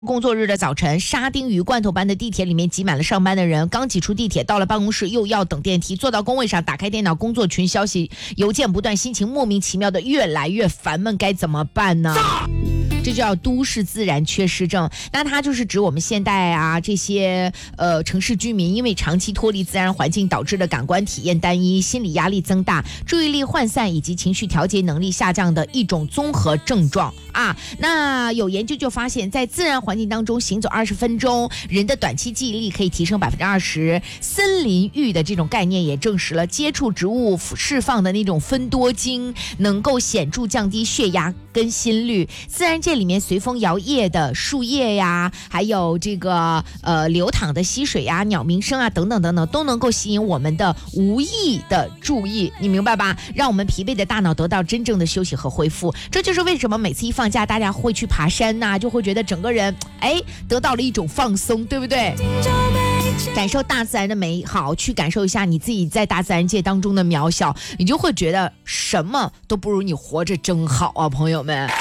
工作日的早晨，沙丁鱼罐头般的地铁里面挤满了上班的人，刚挤出地铁，到了办公室又要等电梯，坐到工位上，打开电脑，工作群消息邮件不断，心情莫名其妙的越来越烦闷，该怎么办呢？这叫都市自然缺失症。那它就是指我们现代啊这些城市居民因为长期脱离自然环境导致的感官体验单一、心理压力增大、注意力涣散以及情绪调节能力下降的一种综合症状啊。那有研究就发现，在自然环境当中行走20分钟，人的短期记忆力可以提升20%。森林浴的这种概念也证实了，接触植物释放的那种芬多精能够显著降低血压跟心率。自然界里面随风摇曳的树叶呀，还有这个流淌的溪水呀、鸟鸣声啊等等等等，都能够吸引我们的无意的注意，你明白吧？让我们疲惫的大脑得到真正的休息和恢复。这就是为什么每次一放假，大家会去爬山呐，就会觉得整个人得到了一种放松，对不对？感受大自然的美好，去感受一下你自己在大自然界当中的渺小，你就会觉得什么都不如你活着真好啊，朋友们。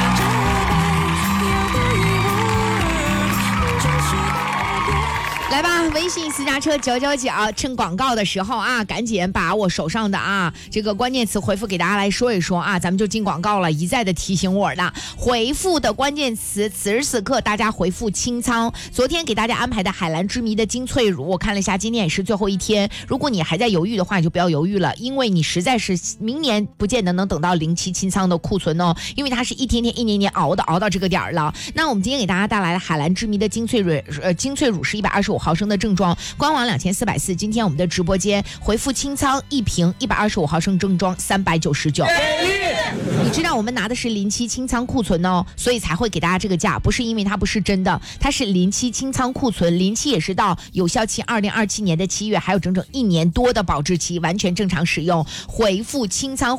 来吧，微信私家车999，趁广告的时候啊，赶紧把我手上的这个关键词回复给大家来说一说啊，咱们就进广告了，一再的提醒我的回复的关键词，此时此刻大家回复清仓。昨天给大家安排的海蓝之谜的精粹乳，我看了一下，今天也是最后一天，如果你还在犹豫的话，你就不要犹豫了，因为你实在是明年不见得能等到07清仓的库存哦，因为它是一天天一年年熬到这个点儿了。那我们今天给大家带来的海蓝之谜的精粹乳是125毫升的正装，官网2440，今天我们的直播间回复清仓一瓶125毫升正装399。你知道我们拿的是07清仓库存哦，所以才会给大家这个价，不是因为它不是真的，它是07清仓库存，07也是到有效期2027年的7月，还有整整1年多的保质期，完全正常使用。回复清仓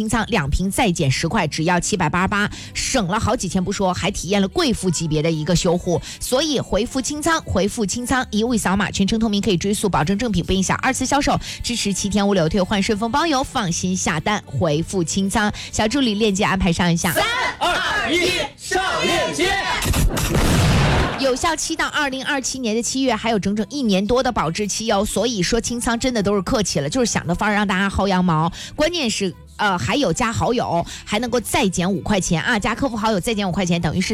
2瓶再减10块，只要788，省了好几千不说，还体验了贵妇级别的一个修护。所以回复清仓一物一扫码，全程透明，可以追溯，保证正品不影响2次销售，支持7天无理由退换，顺丰包邮，放心下单。回复清仓，小助理链接安排上一下。 3、2、1，上链接。 有效期到2027年的7月，还有整整1年多的保质期哦。所以说清仓真的都是客气了，就是想的法儿让大家薅羊毛。关键是还有加好友还能够再减5块钱啊，加客服好友再减5块钱，等于是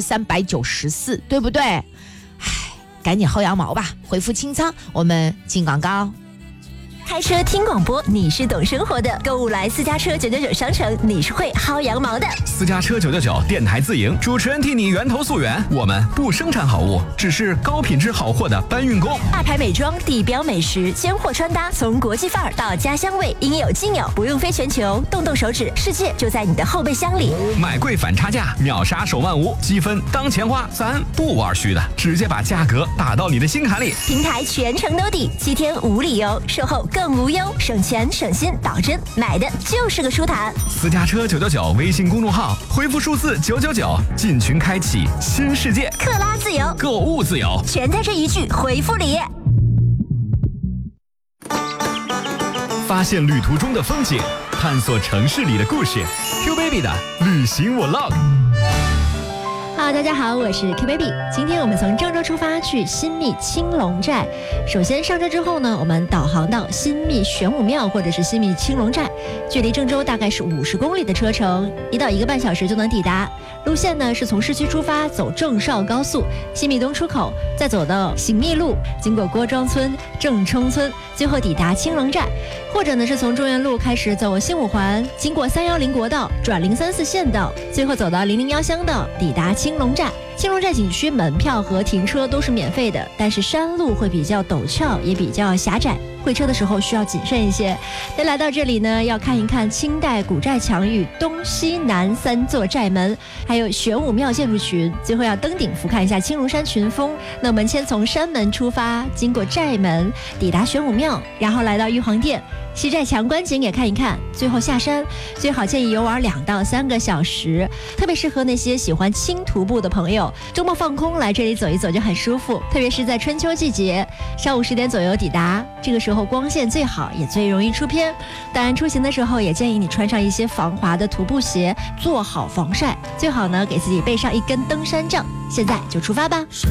394，对不对？赶紧薅羊毛吧，回复清仓，我们进广告。 开车听广播，你是懂生活的；购物来私家车999商城，你是会薅羊毛的。 私家车999电台自营，主持人替你源头溯源。我们不生产好物，只是高品质好货的搬运工。 大牌美妆、地标美食、鲜货穿搭，从国际范儿到家乡味，应有尽有，不用飞全球，动手指，世界就在你的后备箱里。 买贵反差价，秒杀手慢无，积分当钱花，咱不玩虚的，直接把价格打到你的心坎里。 平台全程兜底，7天无理由，售后更无忧，省钱省心，保真，买的就是个舒坦。 私家车999微信公众号，回复数字999，进群开启新世界， 克拉自由， 购物自由， 全在这一句回复里。 发现旅途中的风景，探索城市里的故事。Q Baby 的旅行 Vlog。 大家好，我是 Q Baby。今天我们从郑州出发去新密青龙寨。首先上车之后呢，我们导航到新密玄武庙或者是新密青龙寨，距离郑州大概是50公里的车程，1到1个半小时就能抵达。路线呢是从市区出发，走郑绍高速、新密东出口，再走到醒密路，经过郭庄村、郑冲村，最后抵达青龙寨。或者呢是从中原路开始走新五环，经过310国道，转034县道，最后走到001乡道，抵达青龙寨。青龙寨景区门票和停车都是免费的，但是山路会比较陡峭，也比较狭窄，会车的时候需要谨慎一些。那来到这里呢，要看一看清代古寨墙与东西南3座寨门，还有玄武庙建筑群，最后要登顶俯瞰一下青龙山群峰。那我们先从山门出发，经过寨门，抵达玄武庙，然后来到玉皇殿。 西寨强观景也看一看，最后下山最好建议游玩2到3个小时，特别适合那些喜欢轻徒步的朋友，周末放空来这里走一走就很舒服。特别是在春秋季节，上午10点左右抵达，这个时候光线最好，也最容易出片。当然出行的时候也建议你穿上一些防滑的徒步鞋，做好防晒，最好呢给自己备上一根登山杖。现在就出发吧。